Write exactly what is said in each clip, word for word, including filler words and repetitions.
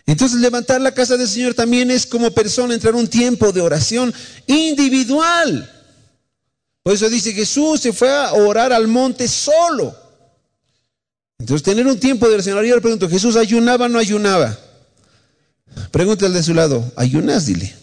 Entonces levantar la casa del Señor también es como persona entrar a un tiempo de oración individual. Por eso dice Jesús se fue a orar al monte solo. Entonces tener un tiempo de oración. Ahora yo le pregunto, ¿Jesús ayunaba o no ayunaba? Pregúntale al de su lado, ¿ayunas? Dile.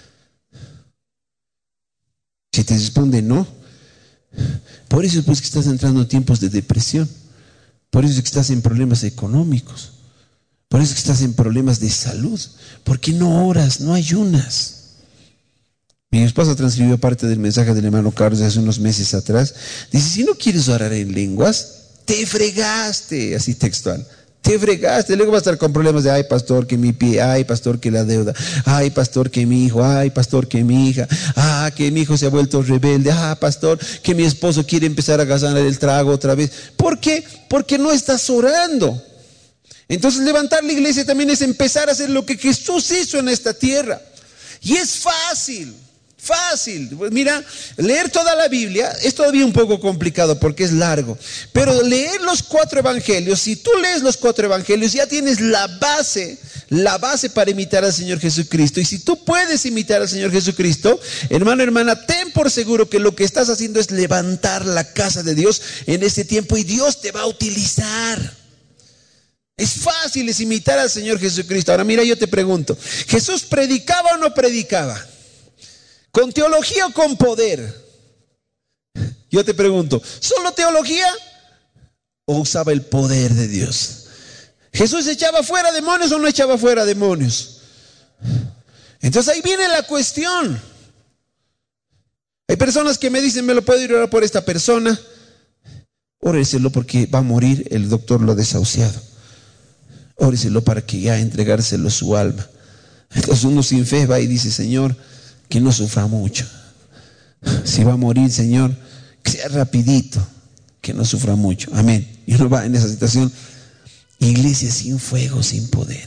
Si te responde no, por eso es pues que estás entrando en tiempos de depresión. Por eso es que estás en problemas económicos. Por eso es que estás en problemas de salud. Porque no oras, no ayunas. Mi esposa transcribió parte del mensaje del hermano Carlos de hace unos meses atrás. Dice, si no quieres orar en lenguas, te fregaste, así textual. Te fregaste, luego vas a estar con problemas de, ay pastor que mi pie, ay pastor que la deuda, ay pastor que mi hijo, ay pastor que mi hija, ah que mi hijo se ha vuelto rebelde, ah pastor que mi esposo quiere empezar a gastar el trago otra vez. ¿Por qué? Porque no estás orando. Entonces levantar la iglesia también es empezar a hacer lo que Jesús hizo en esta tierra. Y es fácil. Fácil, mira, leer toda la Biblia es todavía un poco complicado porque es largo, pero leer los cuatro evangelios, si tú lees los cuatro evangelios ya tienes la base, la base para imitar al Señor Jesucristo. Y si tú puedes imitar al Señor Jesucristo, hermano, hermana, ten por seguro que lo que estás haciendo es levantar la casa de Dios en este tiempo y Dios te va a utilizar. Es fácil, es imitar al Señor Jesucristo. Ahora mira, yo te pregunto, ¿Jesús predicaba o no predicaba? ¿Con teología o con poder? Yo te pregunto, ¿solo teología o usaba el poder de Dios? ¿Jesús echaba fuera demonios o no echaba fuera demonios? Entonces ahí viene la cuestión. Hay personas que me dicen, ¿me lo puedo ir a orar por esta persona? Óreselo porque va a morir, el doctor lo ha desahuciado. Óreselo para que ya entregárselo su alma. Entonces uno sin fe va y dice, Señor, que no sufra mucho. Si va a morir, Señor, que sea rapidito, que no sufra mucho. Amén. Y uno va en esa situación. Iglesia sin fuego, sin poder.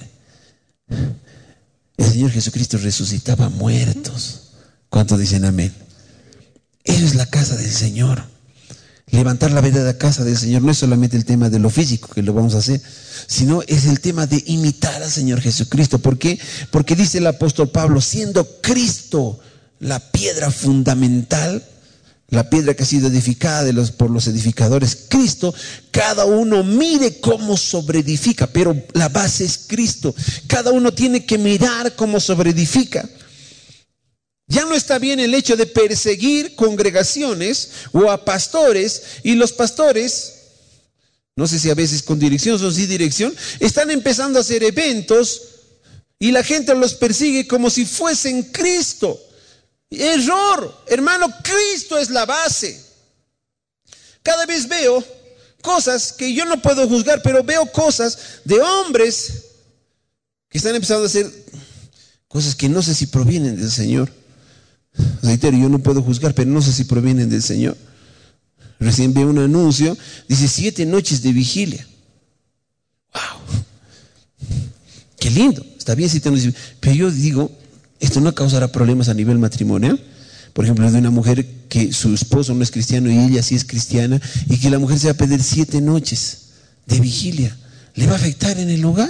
El Señor Jesucristo resucitaba muertos. ¿Cuántos dicen amén? Eso es la casa del Señor. Levantar la verdadera casa del Señor no es solamente el tema de lo físico, que lo vamos a hacer, sino es el tema de imitar al Señor Jesucristo. ¿Por qué? Porque dice el apóstol Pablo, siendo Cristo la piedra fundamental, la piedra que ha sido edificada de los, por los edificadores, Cristo, cada uno mire cómo sobreedifica, pero la base es Cristo. Cada uno tiene que mirar cómo sobreedifica. Ya no está bien el hecho de perseguir congregaciones o a pastores, y los pastores, no sé si a veces con dirección o sin dirección, están empezando a hacer eventos y la gente los persigue como si fuesen Cristo. Error, hermano, Cristo es la base. Cada vez veo cosas que yo no puedo juzgar, pero veo cosas de hombres que están empezando a hacer cosas que no sé si provienen del Señor. Reitero, yo no puedo juzgar, pero no sé si provienen del Señor. Recién veo un anuncio, dice siete noches de vigilia. Wow, qué lindo, está bien siete noches, pero yo digo, esto no causará problemas a nivel matrimonial. Por ejemplo, de una mujer que su esposo no es cristiano y ella sí es cristiana, y que la mujer se va a pedir siete noches de vigilia, ¿le va a afectar en el hogar?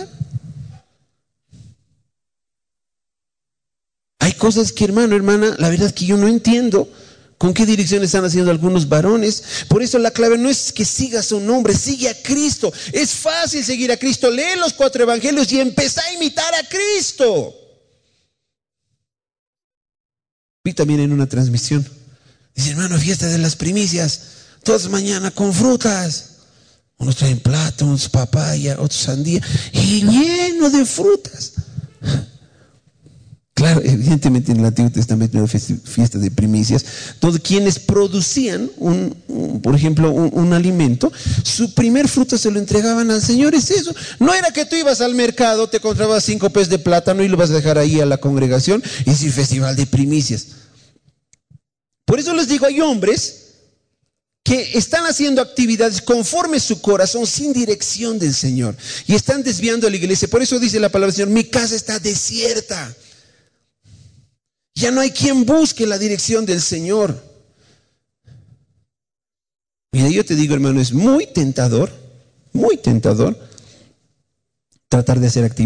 Hay cosas que, hermano, hermana, la verdad es que yo no entiendo con qué dirección están haciendo algunos varones. Por eso la clave no es que sigas a un hombre, sigue a Cristo. Es fácil seguir a Cristo. Lee los cuatro evangelios y empezá a imitar a Cristo. Vi también en una transmisión, dice, hermano, fiesta de las primicias, todas mañana con frutas. Unos traen plátanos, papaya, otros sandía, y lleno de frutas. Claro, evidentemente en el Antiguo Testamento era fiesta de primicias, donde quienes producían, un, un, por ejemplo, un, un alimento, su primer fruto se lo entregaban al Señor. Es eso. No era que tú ibas al mercado, te comprabas cinco pesos de plátano y lo vas a dejar ahí a la congregación y decir festival de primicias. Por eso les digo, hay hombres que están haciendo actividades conforme su corazón, sin dirección del Señor, y están desviando a la iglesia. Por eso dice la palabra del Señor, mi casa está desierta. Ya no hay quien busque la dirección del Señor. Mira, yo te digo, hermano, es muy tentador, muy tentador tratar de hacer actividades